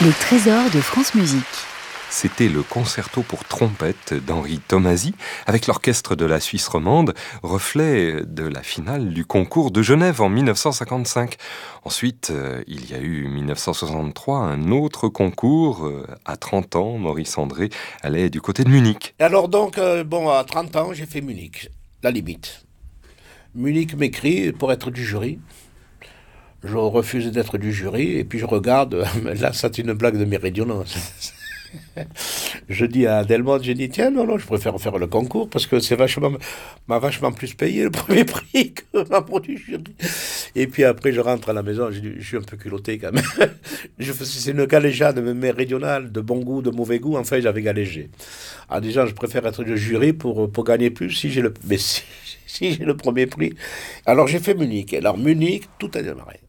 Les trésors de France Musique. C'était le concerto pour trompette d'Henri Tomasi avec l'orchestre de la Suisse romande, reflet de la finale du concours de Genève en 1955. Ensuite, il y a eu 1963, un autre concours. À 30 ans, Maurice André allait du côté de Munich. Alors donc, à 30 ans, j'ai fait Munich, la limite. Munich m'écrit pour être du jury. Je refuse d'être du jury et puis je regarde, là c'est une blague de méridionaux. Je dis à Delmont, tiens, non, je préfère faire le concours parce que m'a vachement plus payé le premier prix que ma du jury. Et puis après, je rentre à la maison, je suis un peu culotté quand même. C'est une galéjade méridionale, de bon goût, de mauvais goût, enfin j'avais galégé. Alors déjà, je préfère être du jury pour gagner plus si j'ai le premier prix. Alors j'ai fait Munich. Alors Munich, tout a démarré.